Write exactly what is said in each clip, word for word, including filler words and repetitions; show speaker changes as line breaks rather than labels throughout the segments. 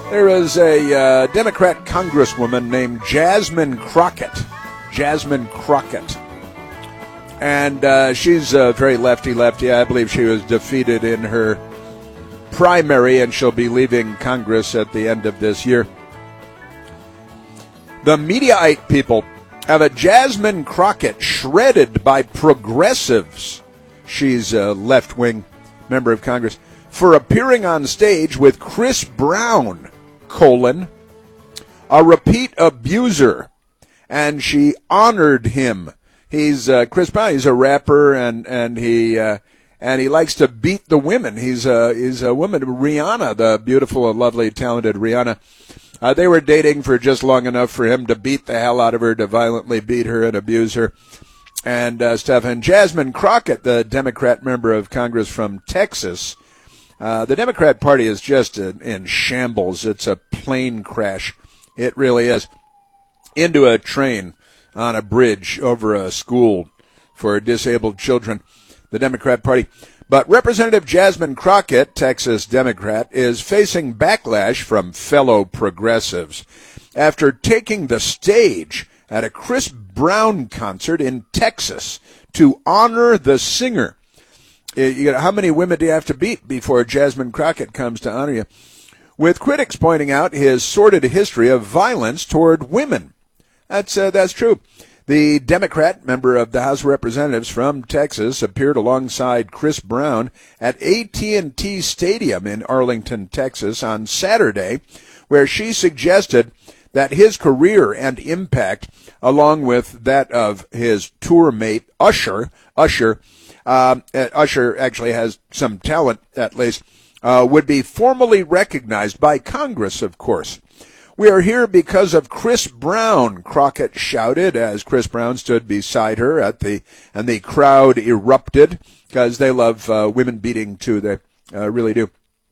There was a uh, Democrat congresswoman named Jasmine Crockett. Jasmine Crockett. And uh, she's uh, very lefty-lefty. I believe she was defeated in her primary, and she'll be leaving Congress at the end of this year. The Mediaite people have a Jasmine Crockett shredded by progressives. She's a left-wing member of Congress for appearing on stage with Chris Brown, colon, a repeat abuser, and she honored him. He's uh, Chris Brown. He's a rapper, and and he uh, and he likes to beat the women. He's a he's a woman, Rihanna, the beautiful, lovely, talented Rihanna. Uh, they were dating for just long enough for him to beat the hell out of her, to violently beat her and abuse her, and uh, stuff. And Jasmine Crockett, the Democrat member of Congress from Texas, uh, the Democrat Party is just in, in shambles. It's a plane crash. It really is. Into a train on a bridge over a school for disabled children, the Democrat Party. But Representative Jasmine Crockett, Texas Democrat, is facing backlash from fellow progressives after taking the stage at a Chris Brown concert in Texas to honor the singer. You know, how many women do you have to beat before Jasmine Crockett comes to honor you? With critics pointing out his sordid history of violence toward women. That's uh, that's true. The Democrat member of the House of Representatives from Texas appeared alongside Chris Brown at A T and T Stadium in Arlington, Texas on Saturday, where she suggested that his career and impact, along with that of his tour mate Usher, Usher, um, Usher actually has some talent at least, uh, would be formally recognized by Congress, of course. We are here because of Chris Brown, Crockett shouted as Chris Brown stood beside her at the, and the crowd erupted because they love uh, women beating too. They uh, really do.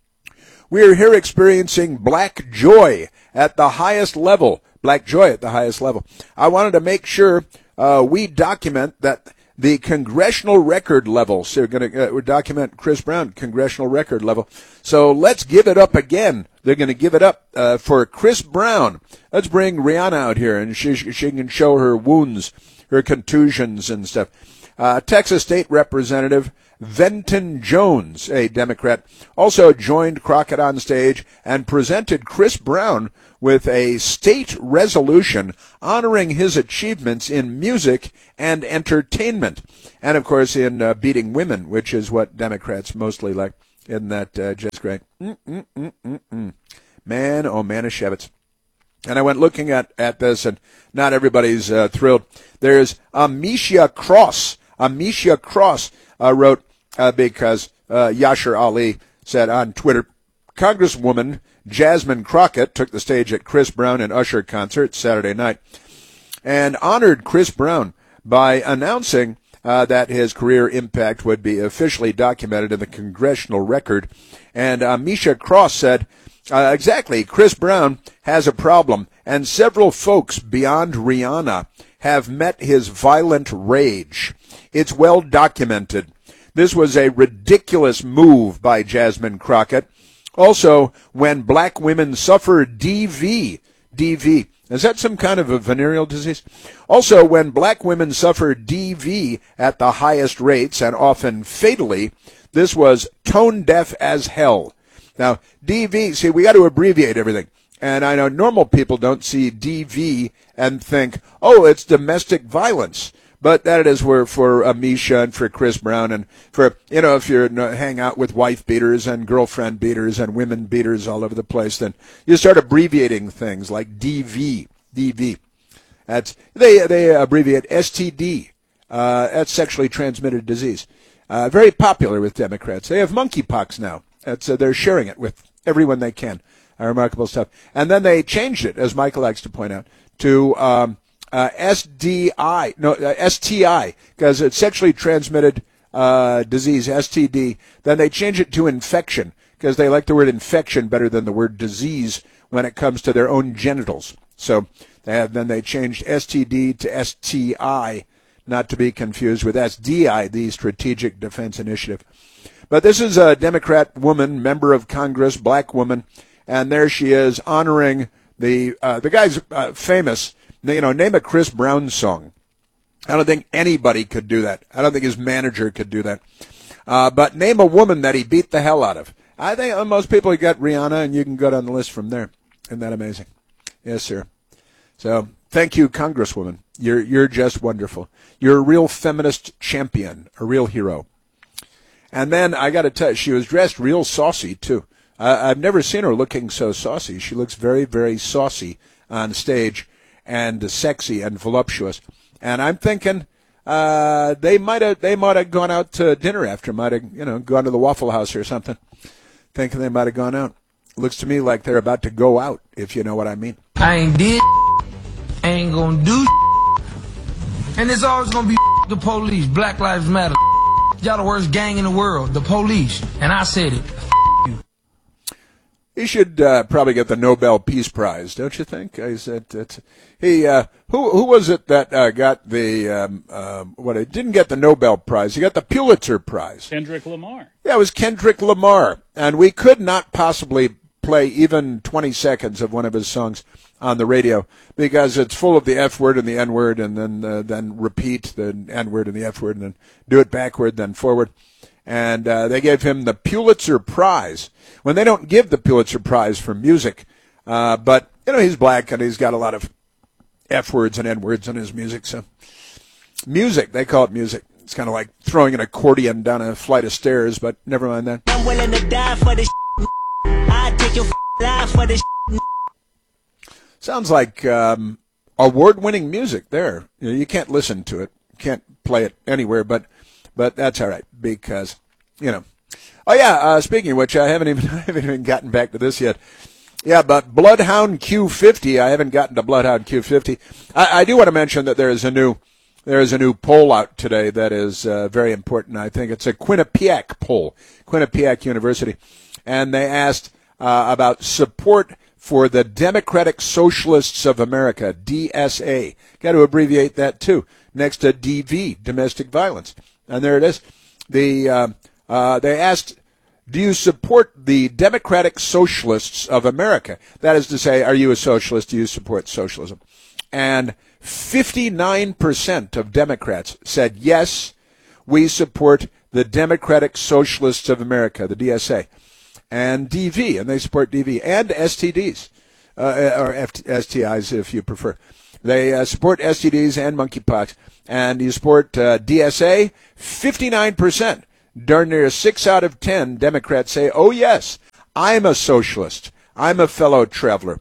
We are here experiencing black joy at the highest level. Black joy at the highest level. I wanted to make sure uh, we document that the congressional record level. So we're going to uh, document Chris Brown, congressional record level. So let's give it up again. They're going to give it up uh, for Chris Brown. Let's bring Rihanna out here, and she she can show her wounds, her contusions and stuff. Uh, Texas State Representative Venton Jones, a Democrat, also joined Crockett on stage and presented Chris Brown with a state resolution honoring his achievements in music and entertainment, and of course in uh, beating women, which is what Democrats mostly like. Isn't that uh, just great? Mm-mm-mm-mm-mm. Man, oh man, Shevitz. And I went looking at, at this, and not everybody's uh, thrilled. There's Amisha Cross. Amisha Cross uh, wrote, uh, because uh, Yashar Ali said on Twitter, Congresswoman Jasmine Crockett took the stage at Chris Brown and Usher concert Saturday night and honored Chris Brown by announcing Uh, that his career impact would be officially documented in the congressional record. And uh, Misha Cross said, uh, exactly, Chris Brown has a problem, and several folks beyond Rihanna have met his violent rage. It's well documented. This was a ridiculous move by Jasmine Crockett. Also, when black women suffer D V, D V, is that some kind of a venereal disease? Also, when black women suffer D V at the highest rates and often fatally, this was tone deaf as hell. Now, D V, see, we got to abbreviate everything. And I know normal people don't see D V and think, oh, it's domestic violence. But that is where for Amisha and for Chris Brown and for, you know, if you hang out with wife beaters and girlfriend beaters and women beaters all over the place, then you start abbreviating things like D V, D V. That's, they, they abbreviate S T D. Uh, that's sexually transmitted disease. Uh, very popular with Democrats. They have monkeypox now. That's, uh, they're sharing it with everyone they can. Uh, remarkable stuff. And then they changed it, as Michael likes to point out, to, um, Uh, S D I, no, uh, S T I, because it's sexually transmitted uh, disease, S T D. Then they change it to infection, because they like the word infection better than the word disease when it comes to their own genitals. So they have, then they changed S T D to S T I, not to be confused with S D I, the Strategic Defense Initiative. But this is a Democrat woman, member of Congress, black woman, and there she is honoring the uh, the guy's uh, famous. You know, name a Chris Brown song. I don't think anybody could do that. I don't think his manager could do that. Uh, but name a woman that he beat the hell out of. I think uh, most people got Rihanna, and you can go down the list from there. Isn't that amazing? Yes, sir. So thank you, Congresswoman. You're you're just wonderful. You're a real feminist champion, a real hero. And then I got to tell you, she was dressed real saucy too. Uh, I've never seen her looking so saucy. She looks very, very saucy on stage, and sexy and voluptuous. And I'm thinking uh, they might have they might have gone out to dinner after, might have you know gone to the Waffle House or something. Thinking they might have gone out. Looks to me like they're about to go out, if you know what I mean.
I ain't did, ain't gonna do, and it's always gonna be the police. Black Lives Matter. Y'all the worst gang in the world, the police. And I said it. You.
He should uh, probably get the Nobel Peace Prize, don't you think? I said that he uh, who who was it that uh, got the um, uh, what? He didn't get the Nobel Prize. He got the Pulitzer Prize.
Kendrick Lamar.
Yeah, it was Kendrick Lamar, and we could not possibly play even twenty seconds of one of his songs on the radio because it's full of the F word and the N word, and then uh, then repeat the N word and the F word, and then do it backward, then forward. And uh, they gave him the Pulitzer Prize when they don't give the Pulitzer Prize for music. Uh, but you know he's black and he's got a lot of F words and N words in his music. So music, they call it music. It's kind of like throwing an accordion down a flight of stairs, but never mind that.
I'm willing to die for this. I take your life for this.
Sounds like um, award-winning music there. You know, you can't listen to it, can't play it anywhere, but but that's all right because you know. Oh yeah, uh, speaking of which, I haven't even I haven't even gotten back to this yet. Yeah, but Bloodhound Q fifty. I haven't gotten to Bloodhound Q fifty. I, I do want to mention that there is a new there is a new poll out today that is uh, very important. I think it's a Quinnipiac poll, Quinnipiac University, and they asked uh, about support for the Democratic Socialists of America, D S A. Got to abbreviate that too. Next to D V, domestic violence, and there it is. The uh, uh, they asked, do you support the Democratic Socialists of America? That is to say, are you a socialist? Do you support socialism? And fifty-nine percent of Democrats said, yes, we support the Democratic Socialists of America, the D S A, and D V, and they support D V, and S T Ds, uh, or S T Is if you prefer. They uh, support S T Ds and monkeypox, and you support uh, D S A, fifty-nine percent. Darn near six out of ten Democrats say, oh, yes, I'm a socialist. I'm a fellow traveler.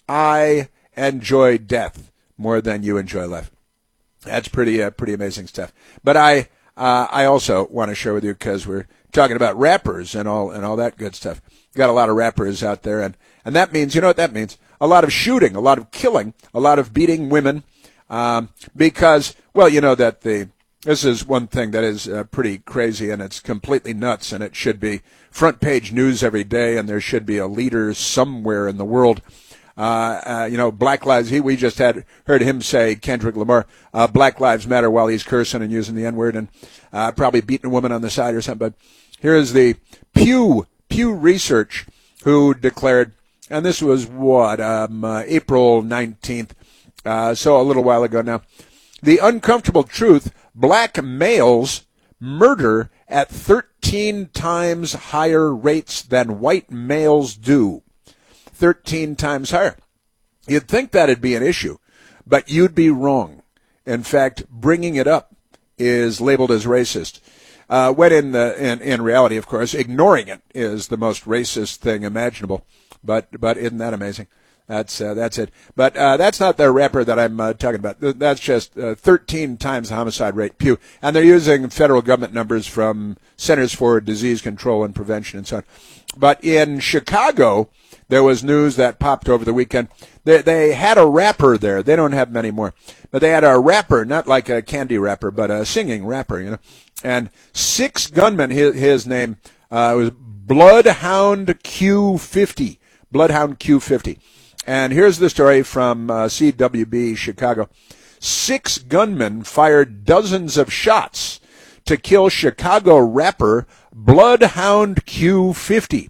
I enjoy death more than you enjoy life. That's pretty uh, pretty amazing stuff. But I uh, I also want to share with you, because we're talking about rappers and all and all that good stuff. Got a lot of rappers out there, and, and that means, you know what that means? A lot of shooting, a lot of killing, a lot of beating women, um, because, well, you know that the this is one thing that is uh, pretty crazy, and it's completely nuts, and it should be front page news every day, and there should be a leader somewhere in the world. Uh, uh, you know, Black Lives, he, we just had heard him say, Kendrick Lamar, uh, Black Lives Matter, while he's cursing and using the N-word and uh, probably beating a woman on the side or something. But here is the Pew, Pew Research, who declared, and this was what, um, uh, April nineteenth, uh, so a little while ago now, the uncomfortable truth, black males murder at thirteen times higher rates than white males do. thirteen times higher. You'd think that'd be an issue, but you'd be wrong. In fact, bringing it up is labeled as racist. Uh, when in, the, in in reality, of course, ignoring it is the most racist thing imaginable. But but isn't that amazing? That's uh, that's it. But uh, that's not the rapper that I'm uh, talking about. That's just uh, thirteen times the homicide rate. Pew. And they're using federal government numbers from Centers for Disease Control and Prevention and so on. But in Chicago, there was news that popped over the weekend. They, they had a rapper there. They don't have many more. But they had a rapper, not like a candy rapper, but a singing rapper, you know. And six gunmen, his, his name uh, was Bloodhound Q fifty. Bloodhound Q fifty. And here's the story from uh, C W B Chicago. Six gunmen fired dozens of shots to kill Chicago rapper Bloodhound Q fifty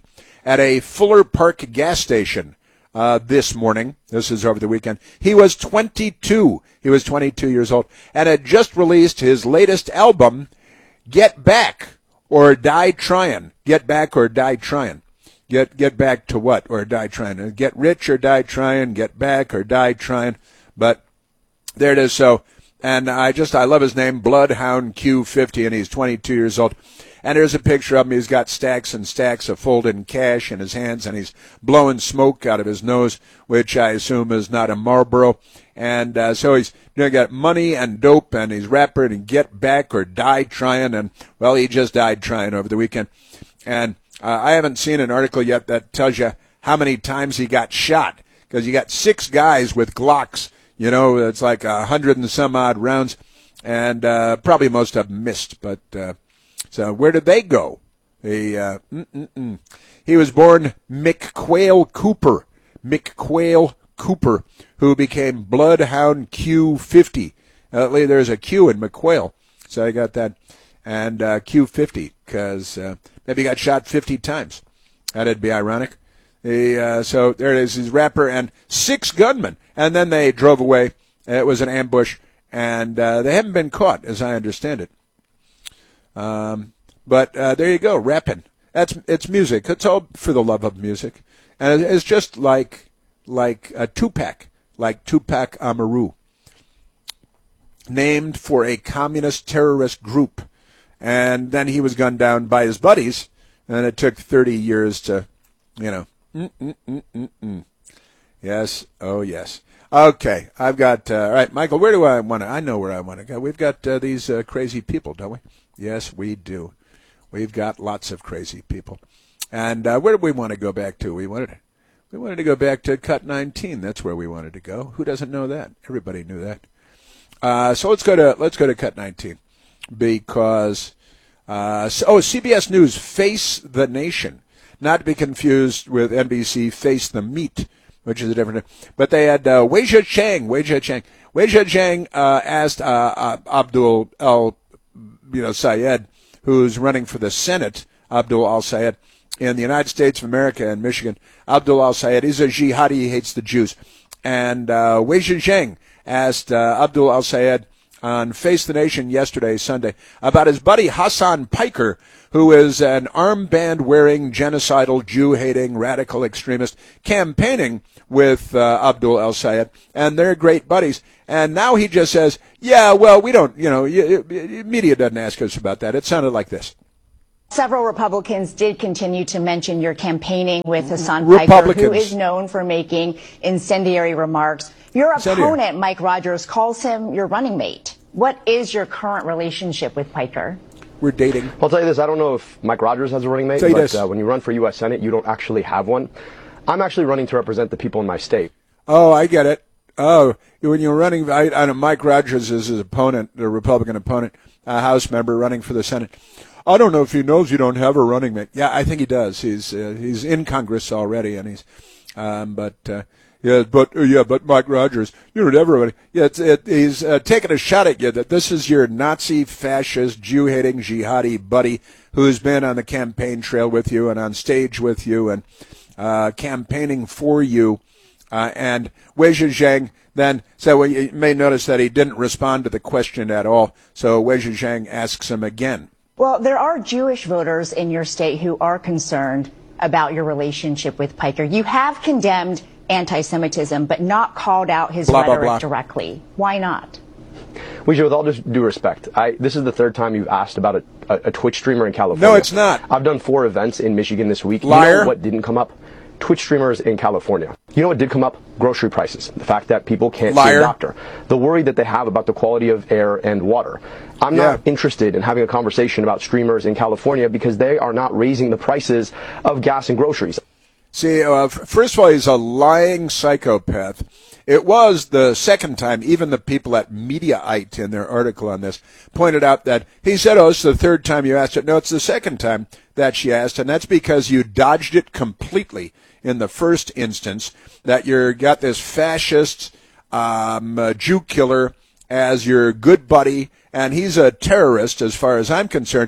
at a Fuller Park gas station uh, this morning. This is over the weekend. He was twenty-two. He was twenty-two years old and had just released his latest album, Get Back or Die Tryin'. Get Back or Die Tryin'. Get get back to what or die trying? Get rich or die trying? Get back or die trying? But there it is. So, and I just, I love his name, Bloodhound Q fifty, and he's twenty-two years old. And there's a picture of him. He's got stacks and stacks of folded cash in his hands, and he's blowing smoke out of his nose, which I assume is not a Marlboro. And uh, so he's you know, got money and dope, and he's rapping and get back or die trying. And, well, he just died trying over the weekend. And uh, I haven't seen an article yet that tells you how many times he got shot, because you got six guys with Glocks. You know, it's like a hundred and some odd rounds, and uh, probably most of them missed. But uh, so where did they go? He, uh, mm-mm-mm. He was born McQuail Cooper, McQuail Cooper, who became Bloodhound Q fifty. Uh, there's a Q in McQuail, so I got that. And uh, Q fifty, because uh, maybe he got shot fifty times. That'd be ironic. He, uh, so there it is, his rapper and six gunmen. And then they drove away. It was an ambush, and uh, they haven't been caught, as I understand it. Um, but uh, there you go, rapping. That's it's music. It's all for the love of music, and it's just like like uh, Tupac, like Tupac Amaru, named for a communist terrorist group, and then he was gunned down by his buddies, and it took thirty years to, you know. Mm-mm-mm-mm-mm. Yes, oh yes. Okay, I've got, uh, all right, Michael, where do I want to, I know where I want to go. We've got uh, these uh, crazy people, don't we? Yes, we do. We've got lots of crazy people. And uh, where do we want to go back to? We wanted, we wanted to go back to Cut nineteen. That's where we wanted to go. Who doesn't know that? Everybody knew that. Uh, so let's go to, let's go to Cut nineteen, because, uh, so, oh, C B S News, Face the Nation. Not to be confused with N B C Face the Meat, which is a different. But they had uh, Wei Zhejiang. Wei Zhejiang. Wei Zhejiang uh, asked uh, uh, Abdul Al, you know, Sayed, who's running for the Senate, Abdul Al Sayed, in the United States of America and Michigan. Abdul Al Sayed, he's a jihadi. He hates the Jews. And uh, Wei Zhejiang asked uh, Abdul Al Sayed on Face the Nation yesterday, Sunday, about his buddy Hassan Piker, who is an armband-wearing, genocidal, Jew-hating, radical extremist, campaigning with uh, Abdul Al Sayed, and they're great buddies. And now he just says, yeah, well, we don't, you know, y- y- media doesn't ask us about that. It sounded like this.
Several Republicans did continue to mention your campaigning with Hassan Piker, who is known for making incendiary remarks. Your incendiary. opponent, Mike Rogers, calls him your running mate. What is your current relationship with Piker?
We're dating.
I'll tell you this. I don't know if Mike Rogers has a running mate, but uh, when you run for U S Senate, you don't actually have one. I'm actually running to represent the people in my state.
Oh, I get it. Oh, when you're running, I, I know Mike Rogers is his opponent, the Republican opponent, a House member running for the Senate. I don't know if he knows you don't have a running mate. Yeah, I think he does. He's uh, he's in Congress already, and he's, um, but uh, yeah, but uh, yeah, but Mike Rogers, you know, everybody. Yeah, it's, it, he's uh, taking a shot at you that this is your Nazi, fascist, Jew-hating, jihadi buddy who's been on the campaign trail with you and on stage with you and uh, campaigning for you. Uh, and Wei Zhejiang then said, well, you may notice that he didn't respond to the question at all. So Wei Zhejiang asks him again.
Well, there are Jewish voters in your state who are concerned about your relationship with Piker. You have condemned anti-Semitism, but not called out his
blah,
rhetoric
blah, blah.
directly. Why not?
Weijia, with all due respect, I, this is the third time you've asked about a, a, a Twitch streamer in California.
No, it's not.
I've done four events in Michigan this week.
Liar.
You know what didn't come up? Twitch streamers in California. You know what did come up? Grocery prices. The fact that people can't
Liar.
see a doctor. The worry that they have about the quality of air and water. I'm
yeah.
not interested in having a conversation about streamers in California because they are not raising the prices of gas and groceries.
See, uh, first of all, he's a lying psychopath. It was the second time, even the people at Mediaite in their article on this pointed out that he said, oh, it's the third time you asked it. No, it's the second time that she asked, and that's because you dodged it completely in the first instance, that you got this fascist um, uh, Jew killer as your good buddy, and he's a terrorist as far as I'm concerned.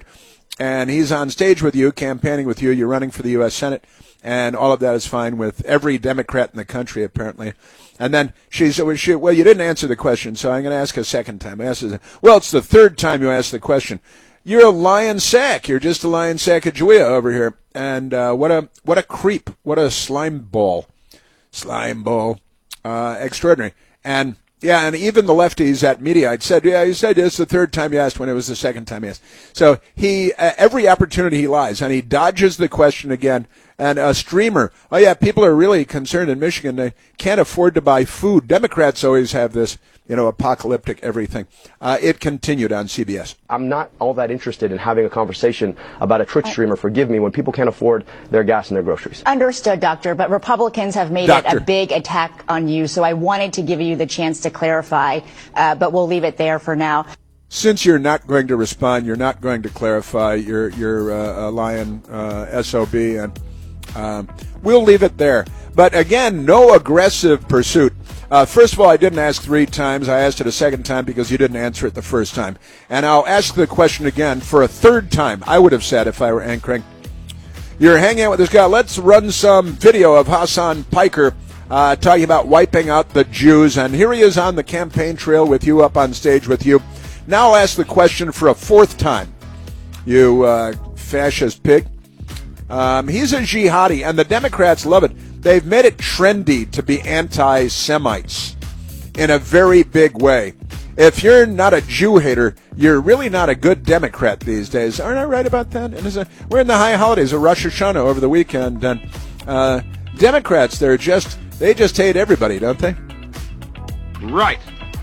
and he's on stage with you, campaigning with you. You're running for the U S Senate, and all of that is fine with every Democrat in the country, apparently. And then she said, well, she, well you didn't answer the question, so I'm going to ask a second time. I asked her, well, it's the third time you asked the question. You're a lying sack. You're just a lying sack of Julia over here. And uh, what a what a creep. What a slime ball. Slime ball. Uh, extraordinary. And, yeah, and even the lefties at Mediaite said, yeah, you said it's the third time you asked when it was the second time you asked. So he, uh, every opportunity he lies, and he dodges the question again. And a streamer, oh, yeah, people are really concerned in Michigan. They can't afford to buy food. Democrats always have this, you know, apocalyptic everything. Uh, it continued on C B S.
I'm not all that interested in having a conversation about a Twitch streamer, forgive me, when people can't afford their gas and their groceries.
Understood, Doctor, but Republicans have made Doctor. it a big attack on you, so I wanted to give you the chance to clarify, uh, but we'll leave it there for now.
Since you're not going to respond, you're not going to clarify, you're, you're uh, a lying uh, S O B, and Um, we'll leave it there. But again, no aggressive pursuit. Uh, first of all, I didn't ask three times. I asked it a second time because you didn't answer it the first time. And I'll ask the question again for a third time. I would have said if I were anchoring. You're hanging out with this guy. Let's run some video of Hassan Piker uh, talking about wiping out the Jews. And here he is on the campaign trail with you, up on stage with you. Now I'll ask the question for a fourth time. You uh, fascist pig. Um, he's a jihadi, and the Democrats love it. They've made it trendy to be anti-Semites in a very big way. If you're not a Jew hater, you're really not a good Democrat these days. Aren't I right about that? And a, we're in the high holidays of Rosh Hashanah over the weekend, and uh, Democrats, they're just, they just hate everybody, don't they?
Right.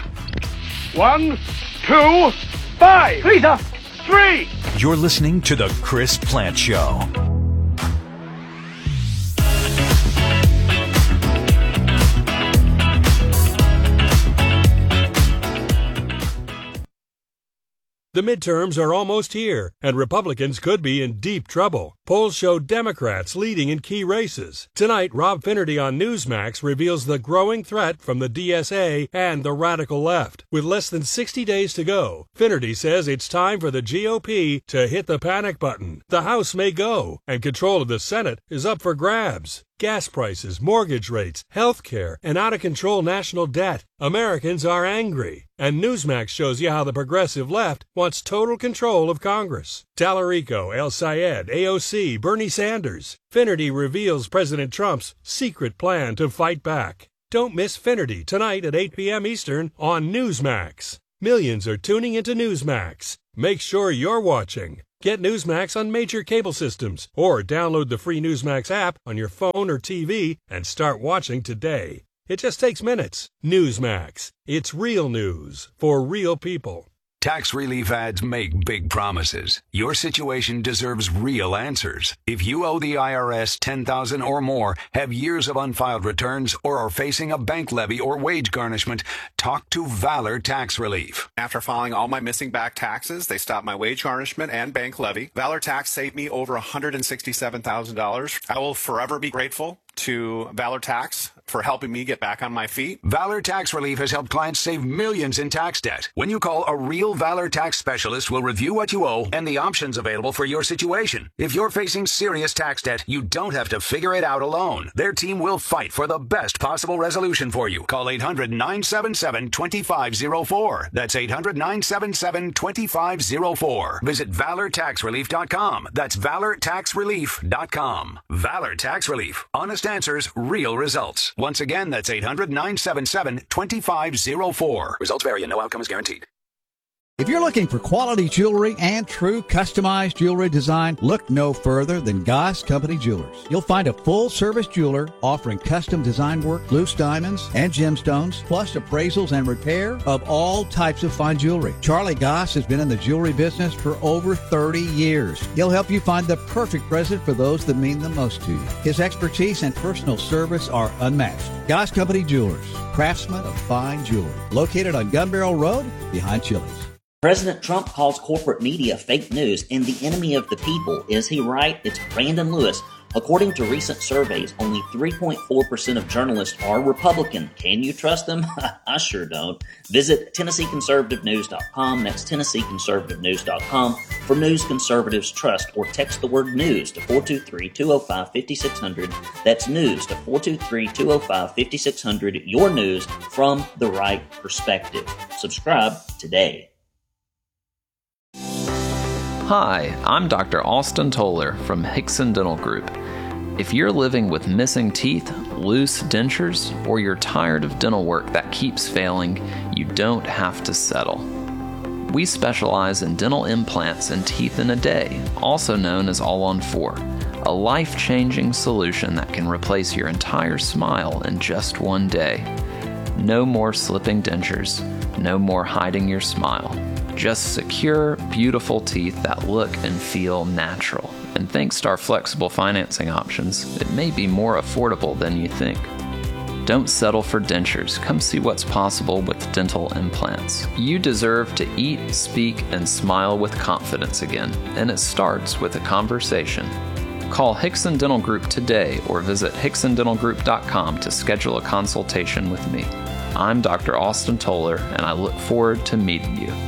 One, two, five. Lisa, three.
You're listening to The Chris Plante Show.
The midterms are almost here, and Republicans could be in deep trouble. Polls show Democrats leading in key races. Tonight, Rob Finnerty on Newsmax reveals the growing threat from the D S A and the radical left. With less than sixty days to go, Finnerty says it's time for the G O P to hit the panic button. The House may go, and control of the Senate is up for grabs. Gas prices, mortgage rates, health care, and out-of-control national debt. Americans are angry. And Newsmax shows you how the progressive left wants total control of Congress. Tallarico, El Sayed, A O C, Bernie Sanders. Finnerty reveals President Trump's secret plan to fight back. Don't miss Finnerty tonight at eight p.m. Eastern on Newsmax. Millions are tuning into Newsmax. Make sure you're watching. Get Newsmax on major cable systems or download the free Newsmax app on your phone or T V and start watching today. It just takes minutes. Newsmax. It's real news for real people.
Tax relief ads make big promises. Your situation deserves real answers. If you owe the I R S ten thousand dollars or more, have years of unfiled returns, or are facing a bank levy or wage garnishment, talk to Valor Tax Relief.
After filing all my missing back taxes, they stopped my wage garnishment and bank levy. Valor Tax saved me over one hundred sixty-seven thousand dollars. I will forever be grateful to Valor Tax for helping me get back on my feet.
Valor Tax Relief has helped clients save millions in tax debt. When you call, a real Valor Tax specialist will review what you owe and the options available for your situation. If you're facing serious tax debt, you don't have to figure it out alone. Their team will fight for the best possible resolution for you. Call eight hundred, nine seven seven, two five zero four. That's eight hundred, nine seven seven, two five zero four. Visit valor tax relief dot com. That's valor tax relief dot com. Valor Tax Relief. Honest answers, real results. Once again, that's eight hundred, nine seven seven, two five zero four. Results vary and no outcome is guaranteed.
If you're looking for quality jewelry and true customized jewelry design, look no further than Goss Company Jewelers. You'll find a full-service jeweler offering custom design work, loose diamonds, and gemstones, plus appraisals and repair of all types of fine jewelry. Charlie Goss has been in the jewelry business for over thirty years. He'll help you find the perfect present for those that mean the most to you. His expertise and personal service are unmatched. Goss Company Jewelers, craftsmen of fine jewelry. Located on Gun Barrel Road, behind Chili's.
President Trump calls corporate media fake news and the enemy of the people. Is he right? It's Brandon Lewis According to recent surveys, only three point four percent of journalists are Republican. Can you trust them? I sure don't. Visit Tennessee Conservative News dot com. That's Tennessee Conservative News dot com for news conservatives trust, or text the word news to four two three, two oh five, five six zero zero. That's news to four two three, two oh five, five six zero zero. Your news from the right perspective. Subscribe today.
Hi, I'm Doctor Austin Toller from Hickson Dental Group. If you're living with missing teeth, loose dentures, or you're tired of dental work that keeps failing, you don't have to settle. We specialize in dental implants and teeth in a day, also known as All on Four, a life-changing solution that can replace your entire smile in just one day. No more slipping dentures, no more hiding your smile. Just secure, beautiful teeth that look and feel natural. And thanks to our flexible financing options, it may be more affordable than you think. Don't settle for dentures. Come see what's possible with dental implants. You deserve to eat, speak, and smile with confidence again, and it starts with a conversation. Call Hickson Dental Group today or visit Hickson Dental Group dot com to schedule a consultation with me. I'm Doctor Austin Toller, and I look forward to meeting you.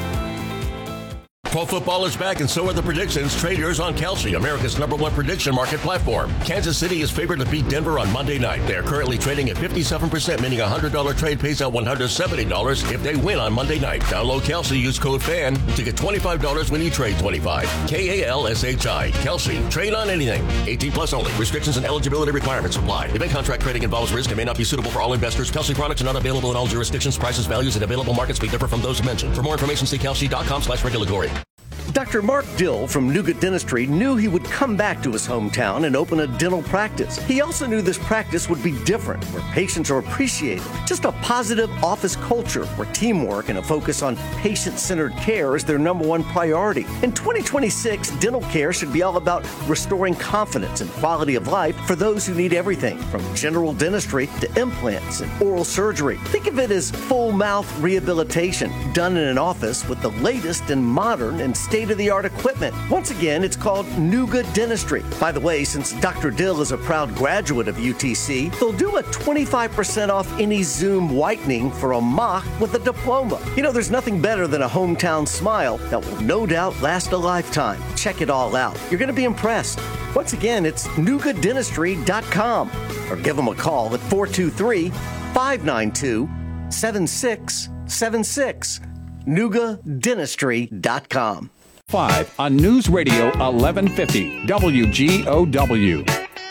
Pro football is back, and so are the predictions. Trade yours on Kalshi, America's number one prediction market platform. Kansas City is favored to beat Denver on Monday night. They are currently trading at fifty-seven percent, meaning a one hundred dollars trade pays out one hundred seventy dollars if they win on Monday night. Download Kalshi, use code FAN to get twenty-five dollars when you trade twenty-five dollars. K A L S H I. Kalshi. Trade on anything. eighteen plus only. Restrictions and eligibility requirements apply. Event contract trading involves risk and may not be suitable for all investors. Kalshi products are not available in all jurisdictions. Prices, values, and available markets may differ from those mentioned. For more information, see Kalshi dot com slash regulatory.
Doctor Mark Dill from Nougat Dentistry knew he would come back to his hometown and open a dental practice. He also knew this practice would be different, where patients are appreciated. Just a positive office culture where teamwork and a focus on patient-centered care is their number one priority. In twenty twenty-six, dental care should be all about restoring confidence and quality of life for those who need everything from general dentistry to implants and oral surgery. Think of it as full mouth rehabilitation done in an office with the latest and modern and state-of-the-art equipment. Once again, it's called Nougat Dentistry. By the way, since Doctor Dill is a proud graduate of U T C, they'll do a twenty-five percent off any Zoom whitening for a mock with a diploma. You know, there's nothing better than a hometown smile that will no doubt last a lifetime. Check it all out. You're going to be impressed. Once again, it's Nougat Dentistry dot com or give them a call at four two three, five nine two, seven six seven six. Nougat Dentistry dot com.
Five on News Radio eleven fifty W G O W.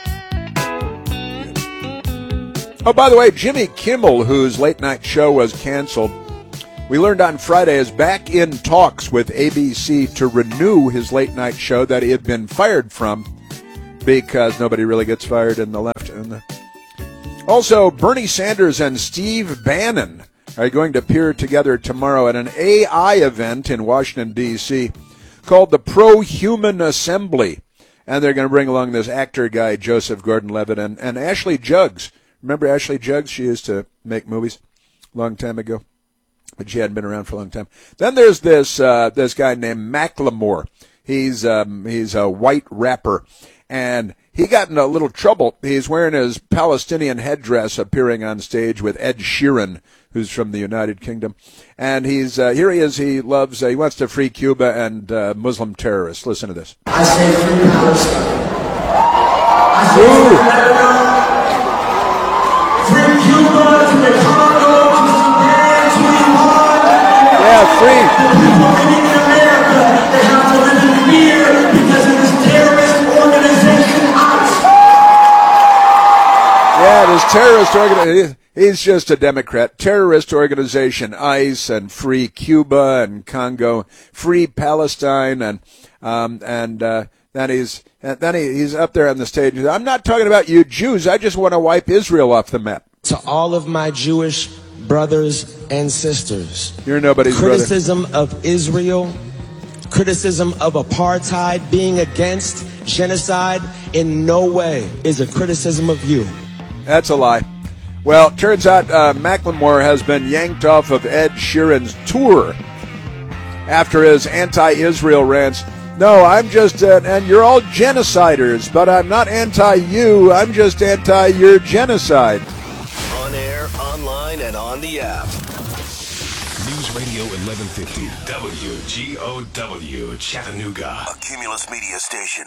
Oh, by the way, Jimmy Kimmel, whose late night show was canceled, we learned on Friday is back in talks with A B C to renew his late night show that he had been fired from, because nobody really gets fired in the left. And the... Also, Bernie Sanders and Steve Bannon are going to appear together tomorrow at an A I event in Washington, D C called the Pro-Human Assembly. And they're going to bring along this actor guy, Joseph Gordon-Levitt, and, and Ashley Jugs. Remember Ashley Jugs? She used to make movies a long time ago, but she hadn't been around for a long time. Then there's this uh, this guy named Macklemore. He's um, he's a white rapper, and he got in a little trouble. He's wearing his Palestinian headdress, appearing on stage with Ed Sheeran, who's from the United Kingdom. And he's uh, here he is. He loves, uh, he wants to free Cuba and uh, Muslim terrorists. Listen to this.
I say free Palestine. I say free Lebanon. Free Cuba to the Congo, to Sudan, to Iran.
Yeah, free.
The people living in America, they have to live in fear because of this terrorist organization, ICE.
Yeah, this terrorist organization. He's just a Democrat. Terrorist organization, ICE, and Free Cuba and Congo, Free Palestine, and um, and uh, then he's and then he, he's up there on the stage. I'm not talking about you Jews. I just want to wipe Israel off the map.
To all of my Jewish brothers and sisters,
you're nobody's
criticism
brother.
of Israel, criticism of apartheid, being against genocide, in no way is a criticism of you.
That's a lie. Well, it turns out uh, Macklemore has been yanked off of Ed Sheeran's tour after his anti-Israel rants. No, I'm just, uh, and you're all genociders, but I'm not anti-you. I'm just anti your genocide.
On air, online, and on the app.
News Radio eleven fifty, W G O W, Chattanooga.
A Cumulus Media station.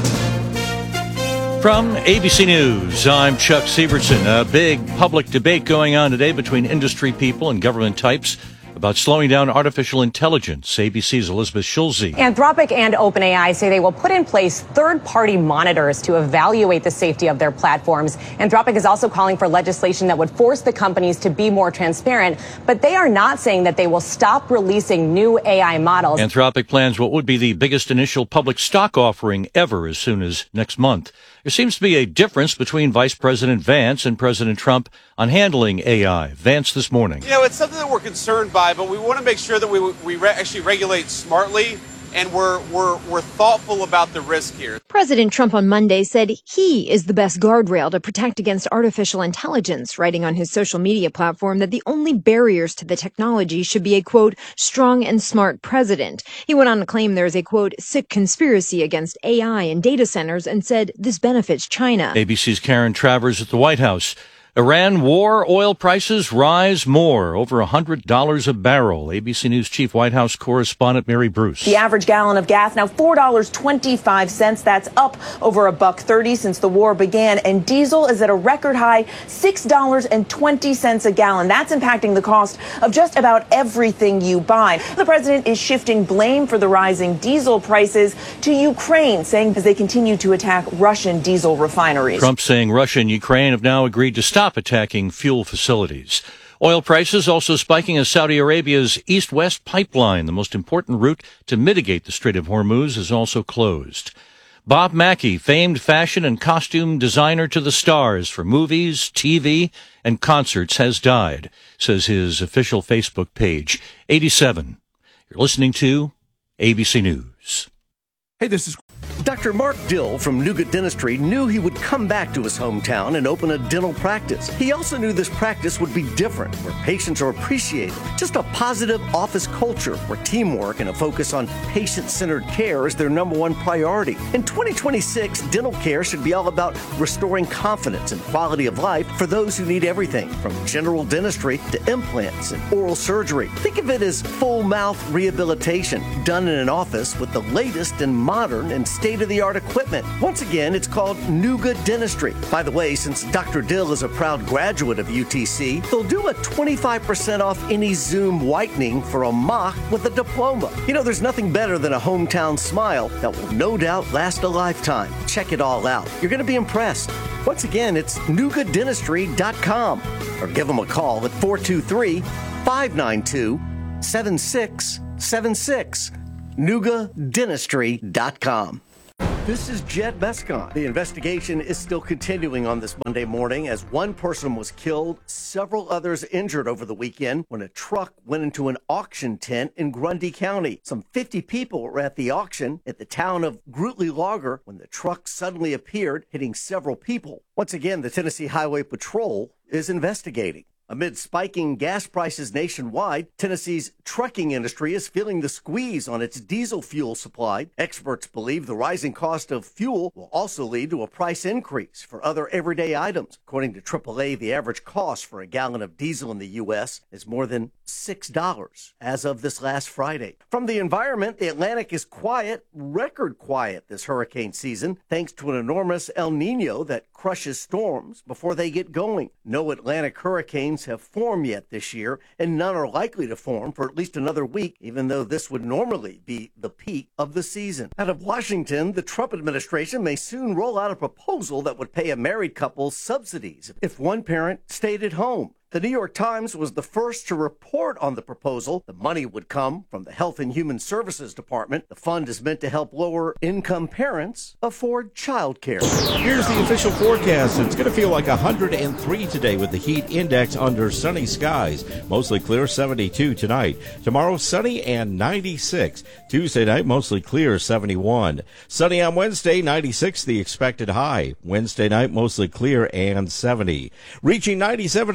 From A B C News, I'm Chuck Sievertson. A big public debate going on today between industry people and government types about slowing down artificial intelligence. A B C's Elizabeth Schulze.
Anthropic and OpenAI say they will put in place third-party monitors to evaluate the safety of their platforms. Anthropic is also calling for legislation that would force the companies to be more transparent, but they are not saying that they will stop releasing new A I models.
Anthropic plans what would be the biggest initial public stock offering ever as soon as next month. There seems to be a difference between Vice President Vance and President Trump on handling A I. Vance this morning.
You know, it's something that we're concerned by, but we want to make sure that we we re- actually regulate smartly, and we're we're we're thoughtful about the risk here.
President Trump on Monday said he is the best guardrail to protect against artificial intelligence, writing on his social media platform that the only barriers to the technology should be a, quote, strong and smart president. He went on to claim there is a, quote, sick conspiracy against A I and data centers and said this benefits China.
A B C's Karen Travers at the White House. Iran war, oil prices rise more, over one hundred dollars a barrel. A B C News Chief White House correspondent Mary Bruce.
The average gallon of gas now four dollars and twenty-five cents. That's up over a buck thirty since the war began. And diesel is at a record high six dollars and twenty cents a gallon. That's impacting the cost of just about everything you buy. The president is shifting blame for the rising diesel prices to Ukraine, saying as they continue to attack Russian diesel refineries.
Trump saying Russia and Ukraine have now agreed to stop attacking fuel facilities. Oil prices also spiking as Saudi Arabia's east-west pipeline, the most important route to mitigate the Strait of Hormuz, is also closed. Bob Mackie, famed fashion and costume designer to the stars for movies, T V, and concerts, has died, says his official Facebook page. eighty-seven. You're listening to A B C News.
Hey, this is Doctor Mark Dill from Nougat Dentistry knew he would come back to his hometown and open a dental practice. He also knew this practice would be different, where patients are appreciated. Just a positive office culture where teamwork and a focus on patient-centered care is their number one priority. In twenty twenty-six, dental care should be all about restoring confidence and quality of life for those who need everything, from general dentistry to implants and oral surgery. Think of it as full mouth rehabilitation done in an office with the latest and modern and state-of-the-art equipment. Once again, it's called Nougat Dentistry. By the way, since Doctor Dill is a proud graduate of U T C, they'll do a twenty-five percent off any Zoom whitening for a mock with a diploma. You know, there's nothing better than a hometown smile that will no doubt last a lifetime. Check it all out. You're going to be impressed. Once again, it's nougat dentistry dot com or give them a call at four two three, five nine two, seven six seven six. nougat dentistry dot com. This is Jed Mescon. The investigation is still continuing on this Monday morning as one person was killed, several others injured over the weekend when a truck went into an auction tent in Grundy County. Some fifty people were at the auction at the town of Grootley Logger when the truck suddenly appeared, hitting several people. Once again, the Tennessee Highway Patrol is investigating. Amid spiking gas prices nationwide, Tennessee's trucking industry is feeling the squeeze on its diesel fuel supply. Experts believe the rising cost of fuel will also lead to a price increase for other everyday items. According to triple A, the average cost for a gallon of diesel in the U S is more than six dollars as of this last Friday. From the environment, the Atlantic is quiet, record quiet this hurricane season, thanks to an enormous El Nino that crushes storms before they get going. No Atlantic hurricanes have formed yet this year, and none are likely to form for at least another week, even though this would normally be the peak of the season. Out of Washington, the Trump administration may soon roll out a proposal that would pay a married couple subsidies if one parent stayed at home. The New York Times was the first to report on the proposal. The money would come from the Health and Human Services Department. The fund is meant to help lower-income parents afford child care.
Here's the official forecast. It's going to feel like one hundred three today with the heat index under sunny skies. Mostly clear, seventy-two tonight. Tomorrow, sunny and ninety-six. Tuesday night, mostly clear, seventy-one. Sunny on Wednesday, ninety-six the expected high. Wednesday night, mostly clear and seventy. Reaching ninety-seven on Thursday.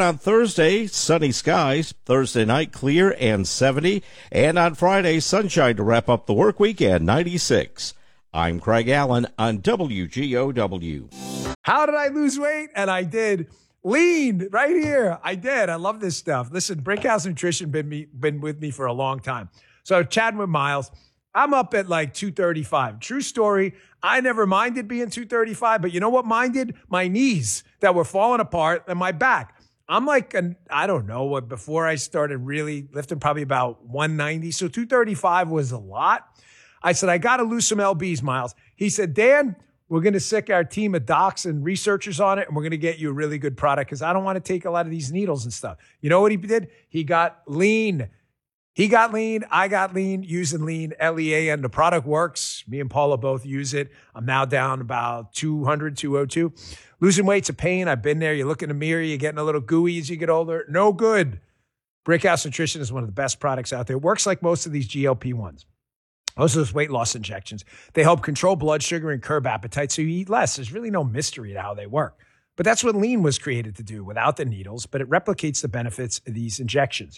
Thursday, sunny skies. Thursday night, clear and seventy. And on Friday, sunshine to wrap up the work week and ninety-six. I'm Craig Allen on W G O W.
How did I lose weight? And I did. Lean right here. I did. I love this stuff. Listen, Brickhouse Nutrition been me been with me for a long time. So chatting with Miles, I'm up at like two thirty-five. True story. I never minded being two thirty-five, but you know what minded? My knees that were falling apart and my back. I'm like, an, I don't know what, before I started really lifting, probably about one ninety. So two thirty-five was a lot. I said, I got to lose some L Bs, Miles. He said, Dan, we're going to sick our team of docs and researchers on it, and we're going to get you a really good product because I don't want to take a lot of these needles and stuff. You know what he did? He got lean. He got lean. I got lean using lean, L E A N. The product works. Me and Paula both use it. I'm now down about two hundred, two oh two. Losing weight's a pain. I've been there. You look in the mirror, you're getting a little gooey as you get older. No good. Brickhouse Nutrition is one of the best products out there. It works like most of these G L P ones. Most of those weight loss injections. They help control blood sugar and curb appetite so you eat less. There's really no mystery to how they work. But that's what lean was created to do without the needles, but it replicates the benefits of these injections.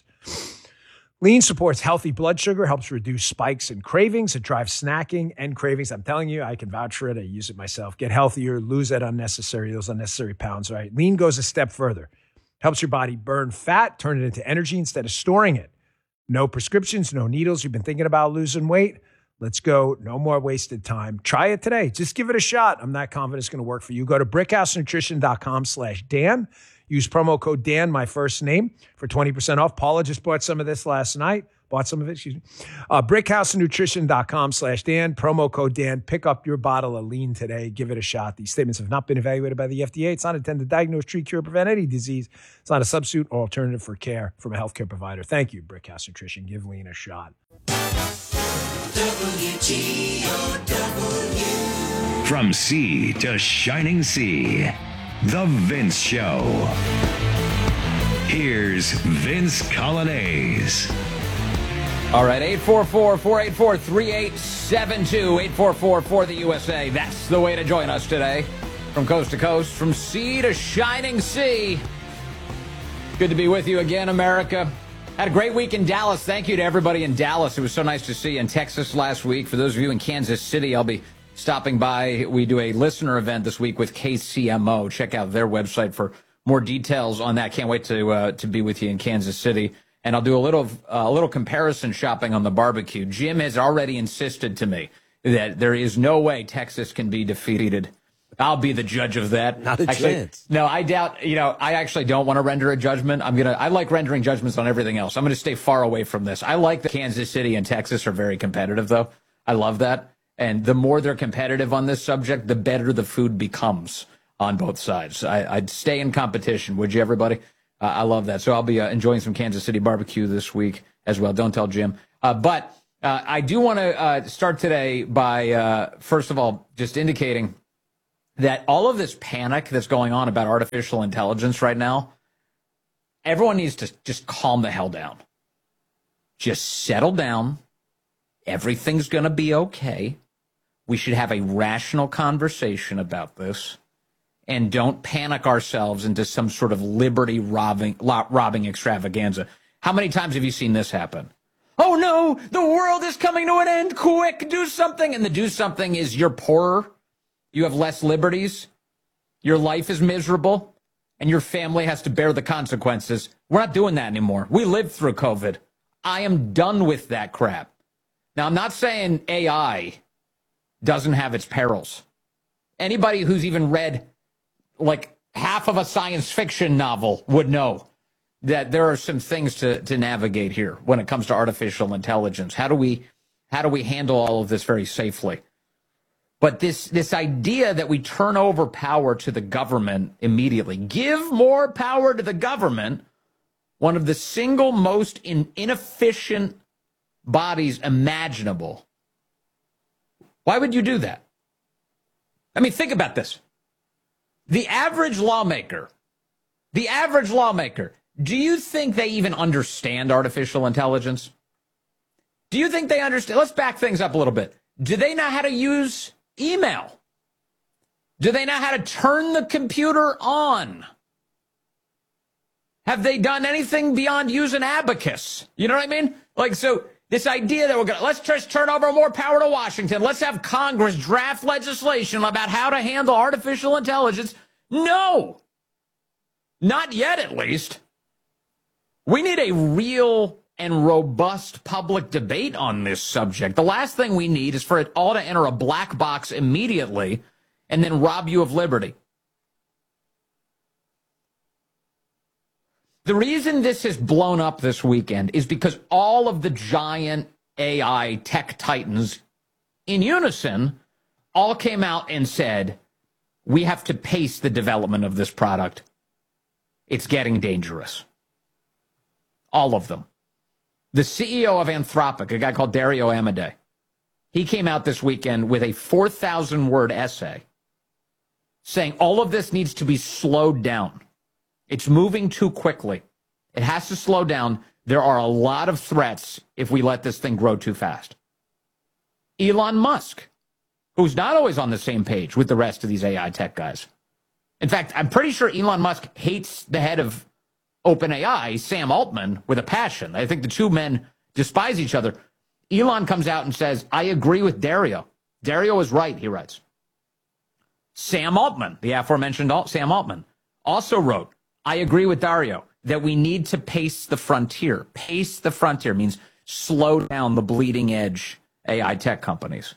Lean supports healthy blood sugar, helps reduce spikes and cravings. It drives snacking and cravings. I'm telling you, I can vouch for it. I use it myself. Get healthier, lose that unnecessary, those unnecessary pounds, right? Lean goes a step further. Helps your body burn fat, turn it into energy instead of storing it. No prescriptions, no needles. You've been thinking about losing weight? Let's go. No more wasted time. Try it today. Just give it a shot. I'm not confident it's going to work for you. Go to brickhousenutrition.com slash Dan. Use promo code Dan, my first name, for twenty percent off. Paula just bought some of this last night. Bought some of it, excuse me. Uh, brickhousenutrition.com slash Dan. Promo code Dan. Pick up your bottle of lean today. Give it a shot. These statements have not been evaluated by the F D A. It's not intended to diagnose, treat, cure, prevent any disease. It's not a substitute or alternative for care from a healthcare provider. Thank you, Brickhouse Nutrition. Give lean a shot.
W G O W. From sea to shining sea, The Vince Show. Here's Vince Colonnese.
All right, eight four four, four eight four, three eight seven two, eight four four for the U S A. That's the way to join us today. From coast to coast, from sea to shining sea. Good to be with you again, America. Had a great week in Dallas. Thank you to everybody in Dallas. It was so nice to see you in Texas last week. For those of you in Kansas City, I'll be stopping by. We do a listener event this week with K C M O. Check out their website for more details on that. Can't wait to uh, to be with you in Kansas City. And I'll do a little uh, a little comparison shopping on the barbecue. Jim has already insisted to me that there is no way Texas can be defeated. I'll be the judge of that.
Not a
actually,
chance.
No, I doubt, you know, I actually don't want to render a judgment. I'm going to, I like rendering judgments on everything else. I'm going to stay far away from this. I like that Kansas City and Texas are very competitive, though. I love that. And the more they're competitive on this subject, the better the food becomes on both sides. I, I'd stay in competition, would you, everybody? Uh, I love that. So I'll be uh, enjoying some Kansas City barbecue this week as well. Don't tell Jim. Uh, but uh, I do want to uh, start today by, uh, first of all, just indicating that all of this panic that's going on about artificial intelligence right now, everyone needs to just calm the hell down. Just settle down. Everything's going to be okay. We should have a rational conversation about this and don't panic ourselves into some sort of liberty robbing, robbing extravaganza. How many times have you seen this happen? Oh no, the world is coming to an end. Quick, do something. And the do something is you're poorer. You have less liberties, your life is miserable, and your family has to bear the consequences. We're not doing that anymore. We lived through COVID. I am done with that crap. Now, I'm not saying A I doesn't have its perils. Anybody who's even read like half of a science fiction novel would know that there are some things to, to navigate here when it comes to artificial intelligence. How do we, how do we handle all of this very safely? But this this idea that we turn over power to the government immediately, give more power to the government, one of the single most in, inefficient bodies imaginable. Why would you do that? I mean, think about this. The average lawmaker, the average lawmaker, do you think they even understand artificial intelligence? Do you think they understand? Let's back things up a little bit. Do they know how to use email? Do they know how to turn the computer on? have they done anything beyond use an abacus? You know what I mean? Like, so this idea that we're going to, let's just turn over more power to Washington. Let's have Congress draft legislation about how to handle artificial intelligence. No, not yet, at least. We need a real and robust public debate on this subject. The last thing we need is for it all to enter a black box immediately and then rob you of liberty. The reason this has blown up this weekend is because all of the giant A I tech titans in unison all came out and said, we have to pace the development of this product. It's getting dangerous. All of them. The C E O of Anthropic, a guy called Dario Amodei, he came out this weekend with a four thousand word essay saying all of this needs to be slowed down. It's moving too quickly. It has to slow down. There are a lot of threats if we let this thing grow too fast. Elon Musk, who's not always on the same page with the rest of these A I tech guys. In fact, I'm pretty sure Elon Musk hates the head of OpenAI, Sam Altman, with a passion. I think the two men despise each other. Elon comes out and says, I agree with Dario. Dario is right, he writes. Sam Altman, the aforementioned Sam Altman, also wrote, I agree with Dario that we need to pace the frontier. Pace the frontier means slow down the bleeding edge A I tech companies.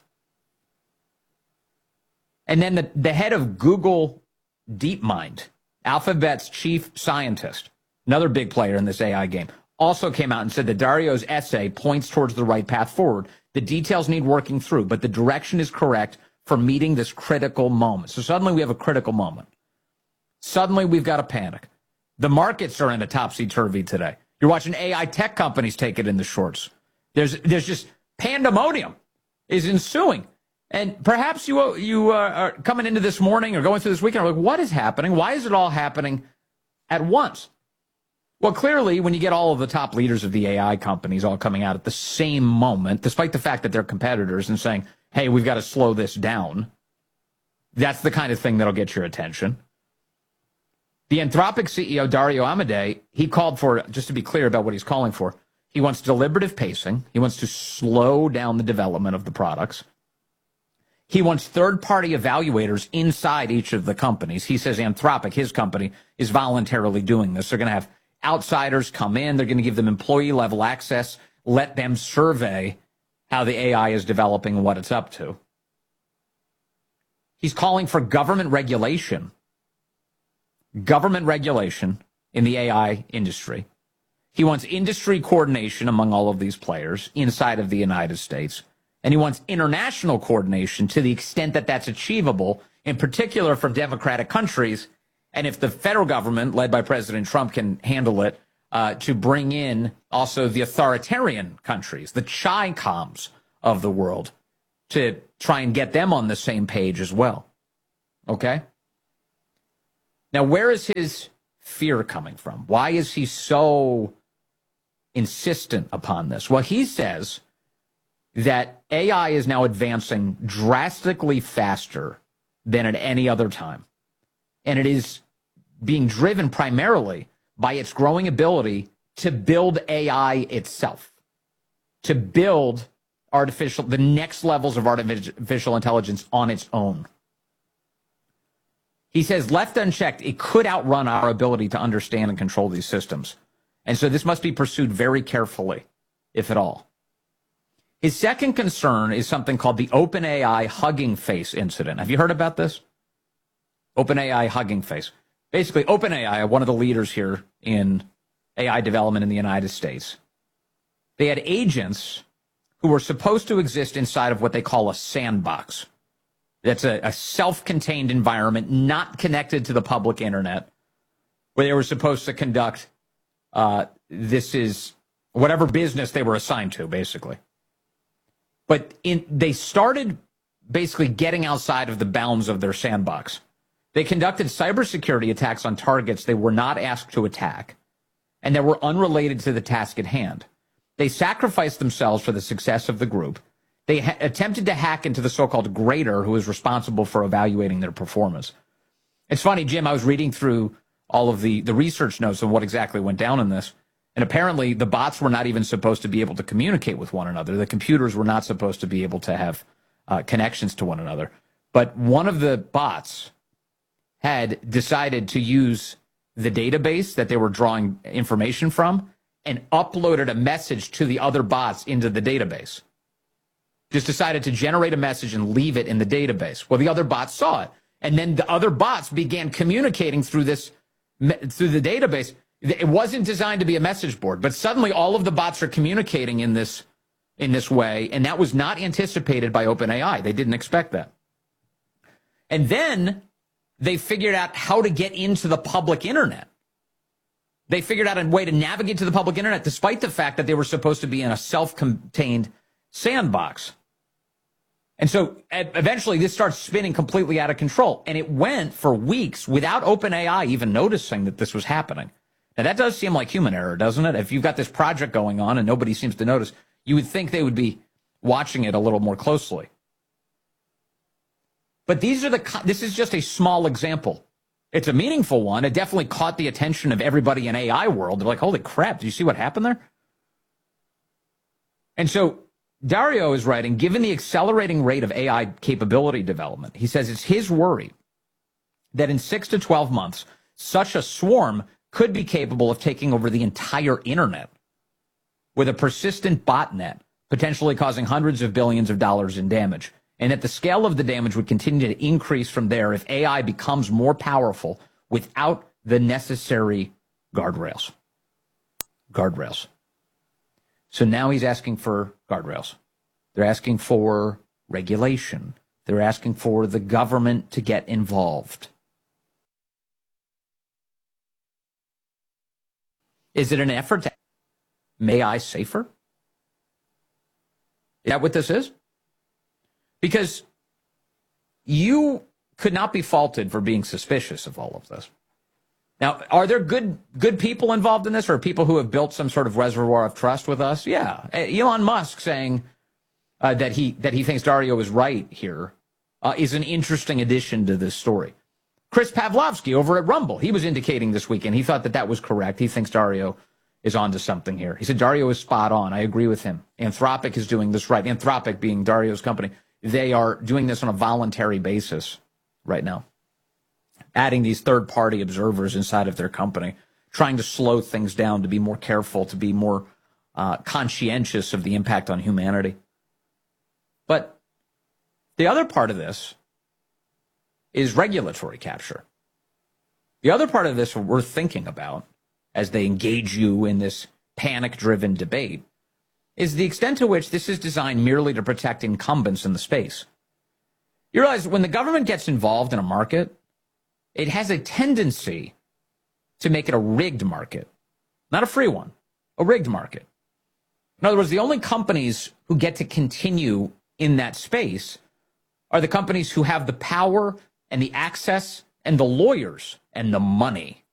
And then the, the head of Google DeepMind, Alphabet's chief scientist, another big player in this A I game, also came out and said that Dario's essay points towards the right path forward. The details need working through, but the direction is correct for meeting this critical moment. So suddenly we have a critical moment. Suddenly we've got a panic. The markets are in a topsy-turvy today. You're watching A I tech companies take it in the shorts. There's there's just pandemonium is ensuing. And perhaps you you uh, are coming into this morning or going through this weekend, are like, what is happening? Why is it all happening at once? Well, clearly, when you get all of the top leaders of the A I companies all coming out at the same moment, despite the fact that they're competitors and saying, hey, we've got to slow this down, that's the kind of thing that'll get your attention. The Anthropic C E O, Dario Amodei, he called for, just to be clear about what he's calling for, he wants deliberative pacing. He wants to slow down the development of the products. He wants third-party evaluators inside each of the companies. He says Anthropic, his company, is voluntarily doing this. They're going to have outsiders come in. They're going to give them employee-level access, let them survey how the A I is developing and what it's up to. He's calling for government regulation. Government regulation in the A I industry. He wants industry coordination among all of these players inside of the United States. And he wants international coordination to the extent that that's achievable, in particular from democratic countries. And if the federal government, led by President Trump, can handle it, uh, to bring in also the authoritarian countries, the Chi-Coms of the world, to try and get them on the same page as well. Okay? Now, where is his fear coming from? Why is he so insistent upon this? Well, he says that A I is now advancing drastically faster than at any other time. And it is being driven primarily by its growing ability to build A I itself, to build artificial, the next levels of artificial intelligence on its own. He says, left unchecked, it could outrun our ability to understand and control these systems. And so this must be pursued very carefully, if at all. His second concern is something called the OpenAI Hugging Face incident. Have you heard about this? OpenAI Hugging Face. Basically, OpenAI, one of the leaders here in A I development in the United States, they had agents who were supposed to exist inside of what they call a sandbox. That's a, a self-contained environment, not connected to the public internet, where they were supposed to conduct, uh, this is whatever business they were assigned to, basically. But in, they started basically getting outside of the bounds of their sandbox. They conducted cybersecurity attacks on targets they were not asked to attack, and that were unrelated to the task at hand. They sacrificed themselves for the success of the group. They ha- attempted to hack into the so-called grader who is responsible for evaluating their performance. It's funny, Jim, I was reading through all of the, the research notes on what exactly went down in this. And apparently the bots were not even supposed to be able to communicate with one another. The computers were not supposed to be able to have uh, connections to one another. But one of the bots had decided to use the database that they were drawing information from and uploaded a message to the other bots into the database. Just decided to generate a message and leave it in the database. Well, the other bots saw it. And then the other bots began communicating through this, through the database. It wasn't designed to be a message board, but suddenly all of the bots are communicating in this, in this way. And that was not anticipated by OpenAI. They didn't expect that. And then they figured out how to get into the public internet. They figured out a way to navigate to the public internet, despite the fact that they were supposed to be in a self-contained sandbox. And so eventually this starts spinning completely out of control. And it went for weeks without OpenAI even noticing that this was happening. Now, that does seem like human error, doesn't it? If you've got this project going on and nobody seems to notice, you would think they would be watching it a little more closely. But these are the, this is just a small example. It's a meaningful one. It definitely caught the attention of everybody in A I world. They're like, holy crap, do you see what happened there? And so Dario is writing, given the accelerating rate of A I capability development, he says it's his worry that in six to twelve months, such a swarm could be capable of taking over the entire internet with a persistent botnet, potentially causing hundreds of billions of dollars in damage. And that the scale of the damage would continue to increase from there if A I becomes more powerful without the necessary guardrails. Guardrails. So now he's asking for guardrails. They're asking for regulation. They're asking for the government to get involved. Is it an effort to make A I safer? Is that what this is? Because you could not be faulted for being suspicious of all of this. Now, are there good good people involved in this, or people who have built some sort of reservoir of trust with us? Yeah. Elon Musk saying uh, that he that he thinks Dario is right here uh, is an interesting addition to this story. Chris Pavlovsky over at Rumble, he was indicating this weekend he thought that that was correct. He thinks Dario is onto something here. He said Dario is spot on. I agree with him. Anthropic is doing this right. Anthropic being Dario's company. They are doing this on a voluntary basis right now, adding these third-party observers inside of their company, trying to slow things down, to be more careful, to be more uh, conscientious of the impact on humanity. But the other part of this is regulatory capture. The other part of this we're thinking about as they engage you in this panic-driven debate is the extent to which this is designed merely to protect incumbents in the space. You realize when the government gets involved in a market, it has a tendency to make it a rigged market, not a free one, a rigged market. In other words, the only companies who get to continue in that space are the companies who have the power and the access and the lawyers and the money